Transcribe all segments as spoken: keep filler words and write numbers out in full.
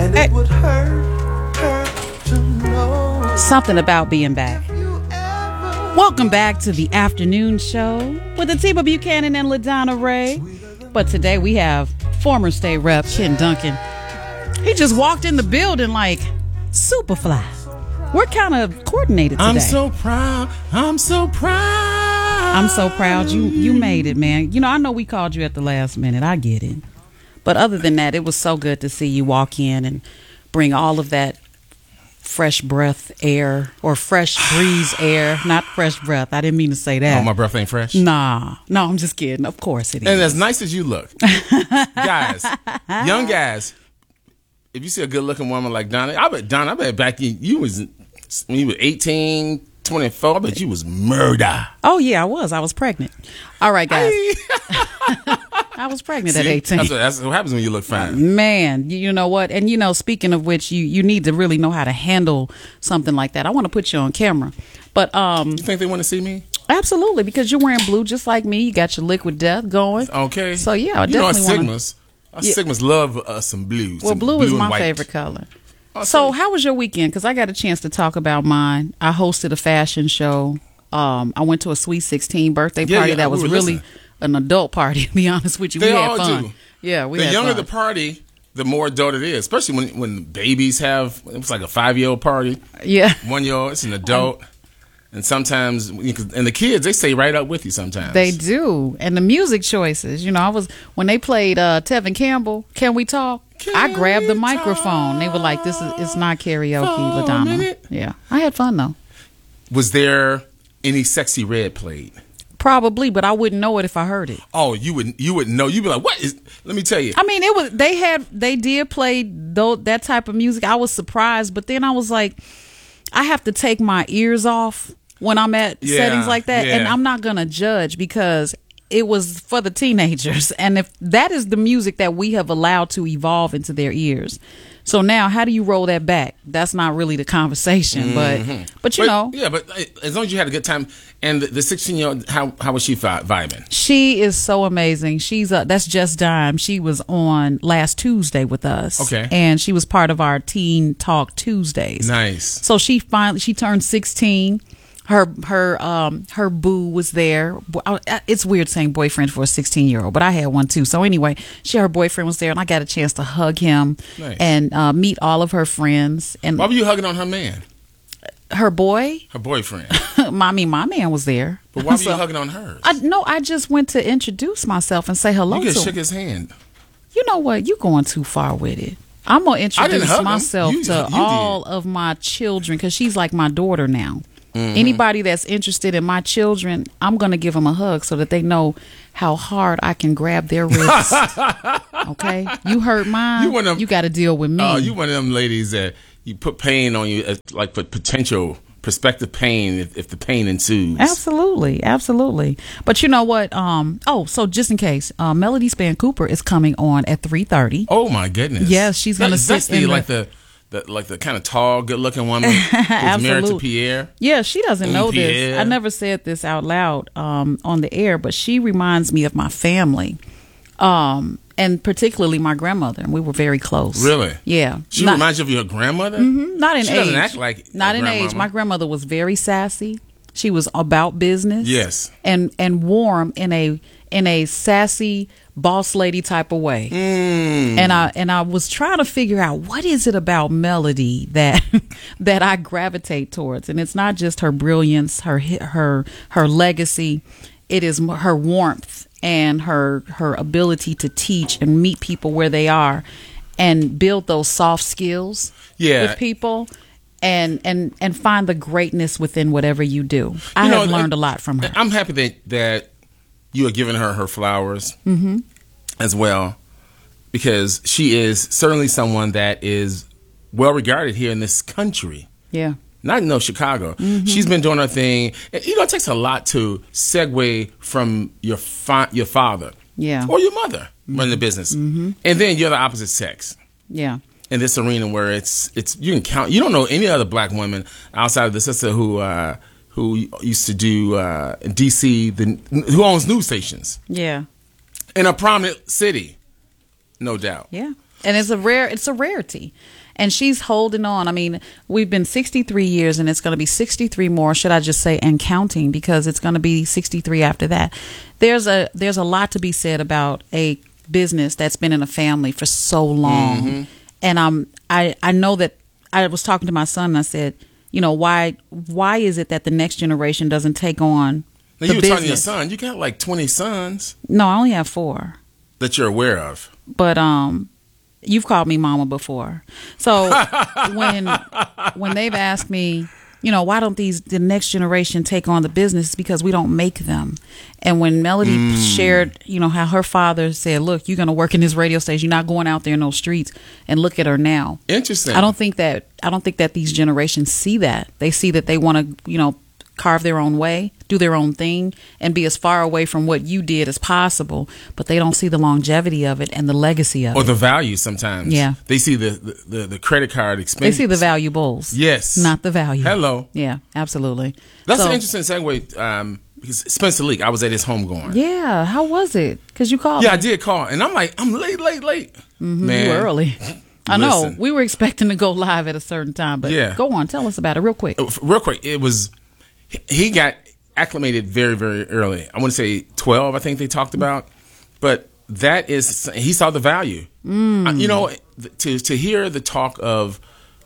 And it would hurt, hurt to know. Something about being back. Welcome back to the afternoon show with Atiba Buchanan and LaDonna Ray. But today we have former state rep Ken Duncan. He just walked in the building like Superfly. We're kind of coordinated today. I'm so proud. I'm so proud. I'm so proud you you made it, man. You know, I know we called you at the last minute. I get it. But other than that, it was so good to see you walk in and bring all of that fresh breath air or fresh breeze air. Not fresh breath. I didn't mean to say that. Oh, my breath ain't fresh? Nah. No, I'm just kidding. Of course it is. And as nice as you look, guys, young guys, if you see a good looking woman like Donna, I bet Donna, I bet back in, you was when you were eighteen, twenty-four, I bet you was murder. Oh yeah, I was. I was pregnant. All right, guys. I was pregnant See, at eighteen. That's what, that's what happens when you look fine. Man, you, you know what? And you know, speaking of which, you, you need to really know how to handle something like that. I want to put you on camera. But um you think they want to see me? Absolutely, because you're wearing blue just like me. You got your Liquid Death going. Okay. So yeah, I you know, us definitely Sigmas, wanna, us yeah. Sigmas love uh, some blue. Well, some blue, blue is my white. favorite color. I'll So say. how was your weekend? Because I got a chance to talk about mine. I hosted a fashion show. Um, I went to a Sweet sixteen birthday Yeah, party yeah, that we was were really listening. an adult party, to be honest with you. They we had all fun. do. Yeah, we the had younger fun. the party, the more adult it is. Especially when when babies have, it was like a five year old party. Yeah. One year old, it's an adult. And sometimes, and the kids, they stay right up with you sometimes. They do. And the music choices, you know, I was, when they played uh, Tevin Campbell, Can We Talk? Can I grabbed the we microphone. They were like, this is, it's not karaoke, for a LaDonna. minute? Yeah. I had fun though. Was there any Sexy Red played? Probably, but I wouldn't know it if I heard it. Oh, you would you would know. You'd be like, what is, let me tell you. I mean, it was, they had, they did play though, that type of music. I was surprised, but then I was like, I have to take my ears off when I'm at Yeah, settings like that, yeah. and I'm not gonna judge because it was for the teenagers, and if that is the music that we have allowed to evolve into their ears, so now how do you roll that back? That's not really the conversation, Mm-hmm. but but you But, know, yeah, but as long as you had a good time, and the sixteen year old, how how was she vi- vibing? she is so amazing. She's uh, that's Just Dime. She was on last Tuesday with us, Okay. and she was part of our Teen Talk Tuesdays. Nice. So she finally she turned sixteen. Her her um her boo was there. Bo- I- It's weird saying boyfriend for a sixteen year old, but I had one too. So anyway, she her boyfriend was there, and I got a chance to hug him Nice. and uh, meet all of her friends and Why were you hugging on her man, her boy. her boyfriend? I mean, my man was there. But why were So- you hugging on hers? I no, I just went to introduce myself and say hello you to just him. shook his hand. You know what? You going too far with it. I'm gonna didn't introduce hug him. myself You- to you all did. of my children because she's like my daughter now. Mm-hmm. Anybody that's interested in my children, I'm gonna give them a hug so that they know how hard I can grab their wrist. Okay, you hurt mine. You one of them- you got to deal with me. Oh, you one of them ladies that you put pain on you, as, like for potential prospective pain if, if the pain ensues. Absolutely, absolutely. But you know what? Um. Oh, so just in case, uh, Melody Span Cooper is coming on at three thirty. Oh my goodness! Yes, she's gonna That- sit That's the, in the- like the, the like the kind of tall, good-looking woman who's married to Absolutely. Pierre. Yeah, she doesn't know this. Pierre. I never said this out loud um, on the air, but she reminds me of my family, um, and particularly my grandmother. And we were very close. Really? Yeah. She not, reminds you of your grandmother. mhm, not in she age. doesn't act like not a in age. grandmama. My grandmother was very sassy. She was about business. Yes. And and warm in a in a sassy boss lady type of way. Mm. And I and I was trying to figure out what is it about Melody that that I gravitate towards, and it's not just her brilliance, her her her legacy. It is m- her warmth and her her ability to teach and meet people where they are, and build those soft skills Yeah. with people, and and and find the greatness within whatever you do. I You know, have learned I- a lot from her. I'm happy that that you are giving her her flowers mm-hmm. as well, because she is certainly someone that is well regarded here in this country. Yeah. Not in no Chicago. Mm-hmm. She's been doing her thing. And, you know, it takes a lot to segue from your fa- your father, Yeah. or your mother running the business, mm-hmm. and then you're the opposite sex Yeah. in this arena where it's it's you can count. You don't know any other black women outside of the sister who uh, who used to do uh, in D C, the, who owns news stations Yeah. in a prominent city, no doubt. Yeah. and it's a rare, it's a rarity. And she's holding on. I mean, we've been sixty-three years, and it's going to be sixty-three more, should I just say, and counting, because it's going to be sixty-three after that. There's a there's a lot to be said about a business that's been in a family for so long. Mm-hmm. And um, I I know that I was talking to my son, and I said, you know, why why is it that the next generation doesn't take on now, the you were business? talking to your son. You got like twenty sons. No, I only have four. That you're aware of. But um. You've called me mama before. So when when they've asked me, you know, why don't these the next generation take on the business? It's because we don't make them. And when Melody mm. shared, you know, how her father said, look, you're going to work in this radio station. You're not going out there in those streets. And look at her now. Interesting. I don't think that I don't think that these generations see that. They see that they want to, you know, carve their own way, do their own thing, and be as far away from what you did as possible. But they don't see the longevity of it and the legacy of or it. Or the value sometimes. Yeah. They see the, the, the, the credit card expense. They see the valuables. Yes. Not the value. Hello. Yeah, absolutely. That's so, an interesting segue. Um, because Spencer Leak, I was at his home going. Yeah. How was it? Because you called Yeah, me. I did call. And I'm like, I'm late, late, late. Mm-hmm, Man. You were early. I know. Listen. We were expecting to go live at a certain time. But yeah. Go on. Tell us about it real quick. Real quick. It was, he got acclimated very, very early. I want to say twelve, I think they talked about. But that is, he saw the value. Mm. Uh, you know, to to hear the talk of,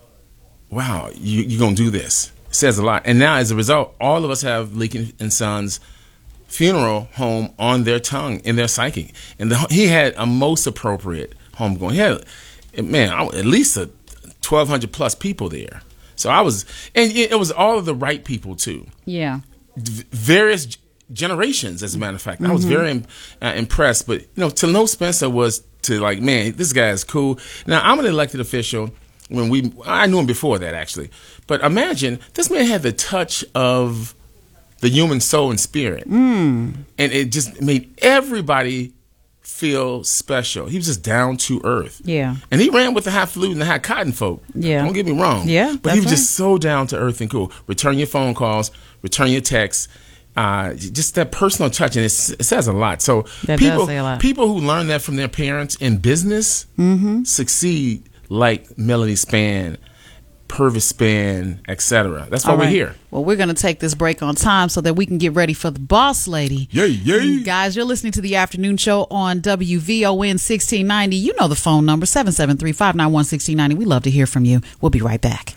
wow, you, you're going to do this, says a lot. And now, as a result, all of us have Leak and Sons funeral home on their tongue, in their psyche. And the, he had a most appropriate homegoing. He had, man, at least a twelve hundred plus people there. So I was, and it was all of the right people, too. Yeah. Various generations, as a matter of fact. Mm-hmm. I was very uh, impressed. But, you know, to know Spencer was to like, man, this guy is cool. Now, I'm an elected official. When we, I knew him before that, actually. But imagine, this man had the touch of the human soul and spirit. Mm. And it just made everybody feel special. He was just down to earth. Yeah. And he ran with the high flute and the high cotton folk. Yeah. Don't get me wrong. Yeah. But he was right. just so down to earth and cool. Return your phone calls, return your texts. Uh, just that personal touch, and it, it says a lot. So that people, does say a lot. people who learn that from their parents in business mm-hmm. succeed like Melody Spann, Purvis Spann, et cetera. That's why All we're right. here. Well, we're going to take this break on time so that we can get ready for the boss lady. Yay, yay. Guys, you're listening to the afternoon show on W V O N sixteen ninety. You know the phone number, seven seven three, five nine one, one six nine zero. We love to hear from you. We'll be right back.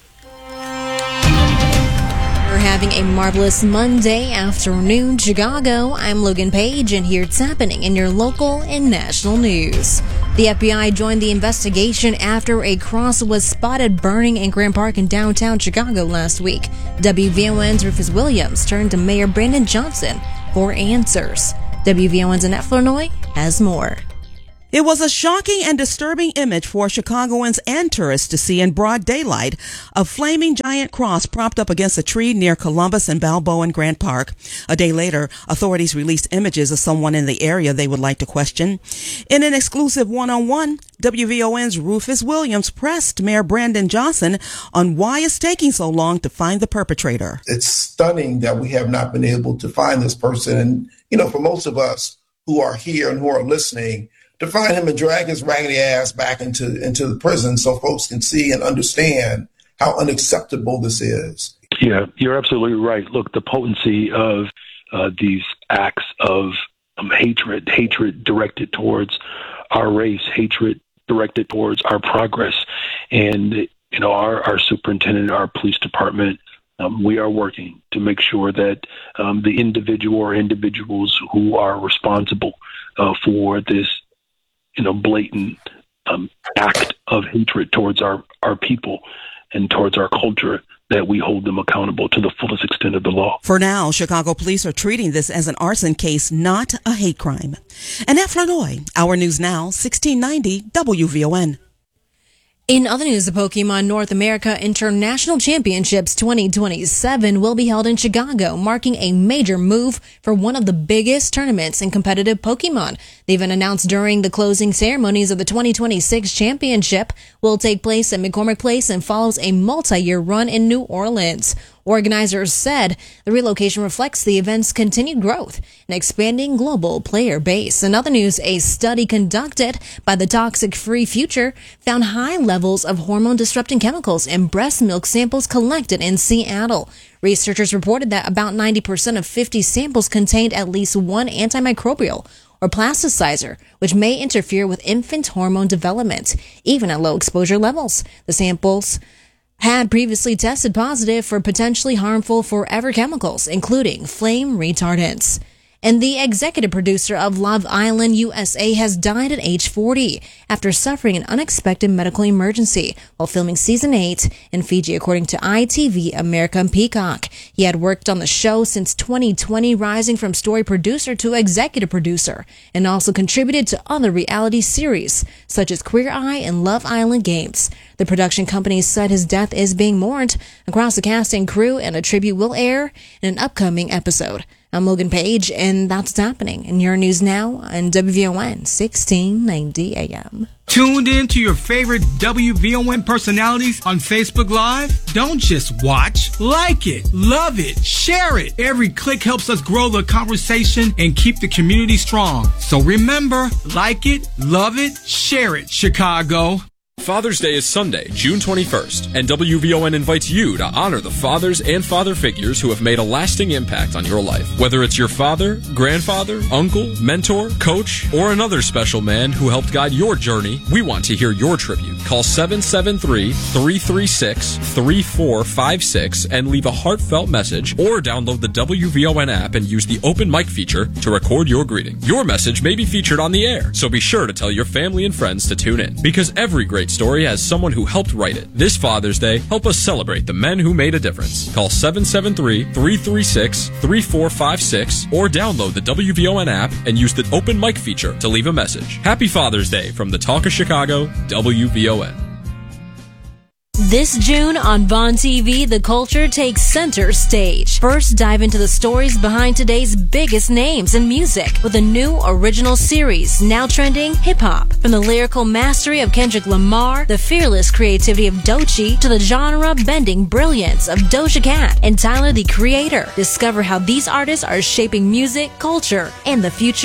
We're having a marvelous Monday afternoon, Chicago. I'm Logan Page, and here's happening in your local and national news. The F B I joined the investigation after a cross was spotted burning in Grant Park in downtown Chicago last week. W V O N's Rufus Williams turned to Mayor Brandon Johnson for answers. W V O N's Annette Flournoy has more. It was a shocking and disturbing image for Chicagoans and tourists to see in broad daylight, a flaming giant cross propped up against a tree near Columbus and Balboa in Grant Park. A day later, authorities released images of someone in the area they would like to question. In an exclusive one-on-one, W V O N's Rufus Williams pressed Mayor Brandon Johnson on why it's taking so long to find the perpetrator. It's stunning that we have not been able to find this person. And, you know, for most of us who are here and who are listening, to find him and drag his raggedy ass back into, into the prison so folks can see and understand how unacceptable this is. Yeah, you're absolutely right. Look, the potency of uh, these acts of um, hatred, hatred directed towards our race, hatred directed towards our progress. And, you know, our, our superintendent, our police department, um, we are working to make sure that um, the individual or individuals who are responsible uh, for this you know, blatant um, act of hatred towards our, our people and towards our culture, that we hold them accountable to the fullest extent of the law. For now, Chicago police are treating this as an arson case, not a hate crime. Annette Flournoy, Our News Now, sixteen ninety W V O N. In other news, the Pokemon North America International Championships twenty twenty-seven will be held in Chicago, marking a major move for one of the biggest tournaments in competitive Pokemon. The event announced during the closing ceremonies of the twenty twenty-six championship will take place at McCormick Place and follows a multi-year run in New Orleans. Organizers said the relocation reflects the event's continued growth and expanding global player base. In other news, a study conducted by the Toxic Free Future found high levels of hormone-disrupting chemicals in breast milk samples collected in Seattle. Researchers reported that about ninety percent of fifty samples contained at least one antimicrobial or plasticizer, which may interfere with infant hormone development, even at low exposure levels. The samples had previously tested positive for potentially harmful forever chemicals, including flame retardants. And the executive producer of Love Island U S A has died at age forty after suffering an unexpected medical emergency while filming season eight in Fiji, according to I T V America and Peacock. He had worked on the show since twenty twenty, rising from story producer to executive producer, and also contributed to other reality series such as Queer Eye and Love Island Games. The production company said his death is being mourned across the cast and crew, and a tribute will air in an upcoming episode. I'm Logan Page, and that's what's happening in your news now on W V O N sixteen ninety A M. Tuned in to your favorite W V O N personalities on Facebook Live? Don't just watch, like it, love it, share it. Every click helps us grow the conversation and keep the community strong. So remember, like it, love it, share it, Chicago. Father's Day is Sunday, June twenty-first, and W V O N invites you to honor the fathers and father figures who have made a lasting impact on your life. Whether it's your father, grandfather, uncle, mentor, coach, or another special man who helped guide your journey, we want to hear your tribute. Call seven seven three, three three six, three four five six and leave a heartfelt message, or download the W V O N app and use the open mic feature to record your greeting. Your message may be featured on the air, so be sure to tell your family and friends to tune in, because every great story has someone who helped write it. This Father's Day, help us celebrate the men who made a difference. Call seven seven three, three three six, three four five six or download the W V O N app and use the open mic feature to leave a message. Happy Father's Day from the Talk of Chicago, W V O N. This June on Vaughn T V, the culture takes center stage. First, dive into the stories behind today's biggest names in music with a new original series, now trending hip-hop. From the lyrical mastery of Kendrick Lamar, the fearless creativity of Doechii, to the genre-bending brilliance of Doja Cat and Tyler, the Creator. Discover how these artists are shaping music, culture, and the future